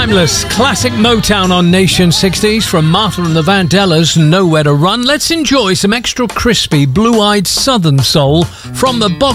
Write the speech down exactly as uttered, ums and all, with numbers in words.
Timeless, classic Motown on Nation sixties from Martha and the Vandellas, Nowhere to Run. Let's enjoy some extra crispy, blue-eyed southern soul from the Bog